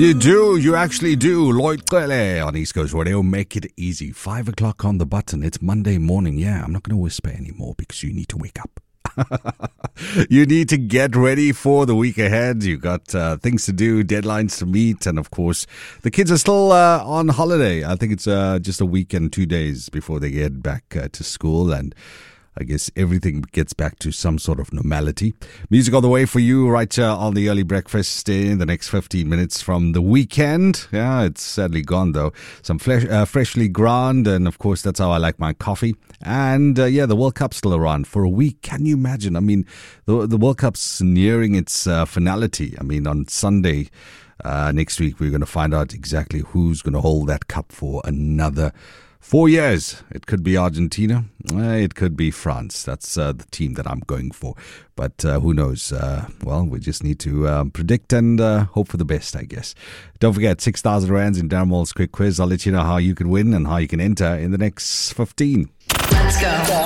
You do. You actually do. Lloyd Cele on East Coast Radio. Make it easy. 5 o'clock on the button. It's Monday morning. Yeah, I'm not going to whisper anymore because you need to wake up. You need to get ready for the week ahead. You got things to do, deadlines to meet, and of course, the kids are still on holiday. I think it's just a week and 2 days before they get back to school, and I guess everything gets back to some sort of normality. Music all the way for you right on the early breakfast in the next 15 minutes from the weekend. Yeah, it's sadly gone though. Some freshly ground, and of course that's how I like my coffee. And the World Cup's still around for a week. Can you imagine? I mean, the World Cup's nearing its finality. I mean, on Sunday next week we're going to find out exactly who's going to hold that cup for another 4 years. It could be Argentina. It could be France. That's the team that I'm going for. But who knows? We just need to predict and hope for the best, I guess. Don't forget, 6,000 rands in Darren Moore's quick quiz. I'll let you know how you can win and how you can enter in the next 15. Let's go.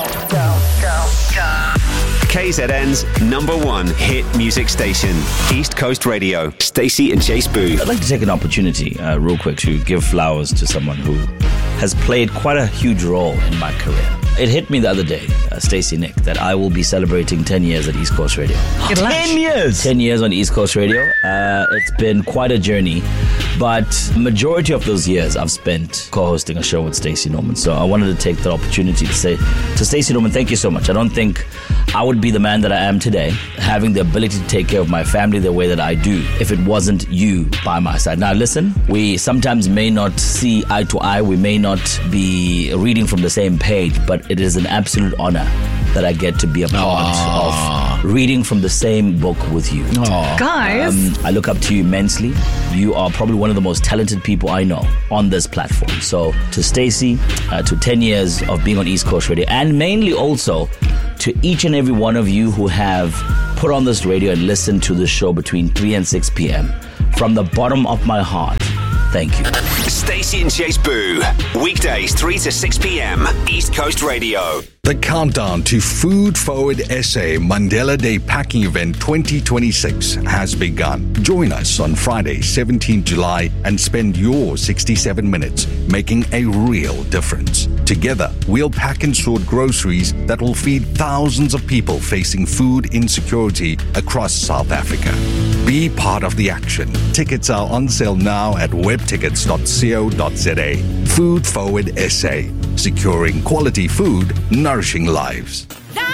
KZN's number one hit music station, East Coast Radio. Stacey and Chase Boo. I'd like to take an opportunity real quick to give flowers to someone who has played quite a huge role in my career. It hit me the other day, Stacey Nick, that I will be celebrating 10 years at East Coast Radio. 10 years? 10 years on East Coast Radio. It's been quite a journey, but majority of those years I've spent co-hosting a show with Stacey Norman. So I wanted to take the opportunity to say to Stacey Norman, thank you so much. I don't think I would be the man that I am today, having the ability to take care of my family the way that I do, if it wasn't you by my side. Now listen, we sometimes may not see eye to eye, we may not be reading from the same page, but it is an absolute honor that I get to be a part of reading from the same book with you. Guys. I look up to you immensely. You are probably one of the most talented people I know on this platform. So to Stacey, to 10 years of being on East Coast Radio, and mainly also to each and every one of you who have put on this radio and listened to the show between 3 and 6 p.m. From the bottom of my heart, thank you. Stacey and Chase Boo. Weekdays 3 to 6 p.m. East Coast Radio. The countdown to Food Forward SA Mandela Day Packing Event 2026 has begun. Join us on Friday, 17 July and spend your 67 minutes making a real difference. Together, we'll pack and sort groceries that will feed thousands of people facing food insecurity across South Africa. Be part of the action. Tickets are on sale now at webtickets.co.za. Food Forward SA. Securing quality food, nourishing lives.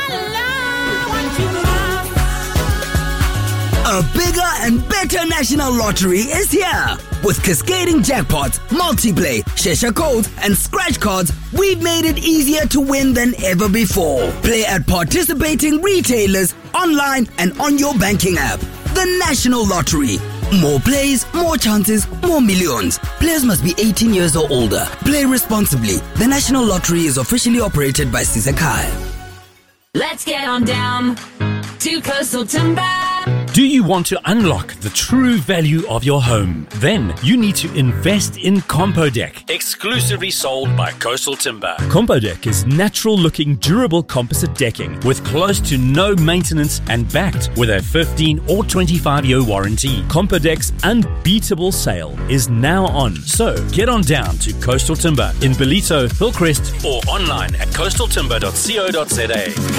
A bigger and better national lottery is here. With cascading jackpots, multiplay, Shesha codes, and scratch cards, we've made it easier to win than ever before. Play at participating retailers, online, and on your banking app. The National Lottery. More plays, more chances, more millions. Players must be 18 years or older. Play responsibly. The National Lottery is officially operated by Sisakai. Let's get on down to Coastal Timber. Do you want to unlock the true value of your home? Then you need to invest in Compodeck, exclusively sold by Coastal Timber. Compodeck is natural-looking, durable composite decking with close to no maintenance and backed with a 15 or 25-year warranty. Compodeck's unbeatable sale is now on. So get on down to Coastal Timber in Bellito, Hillcrest, or online at coastaltimber.co.za.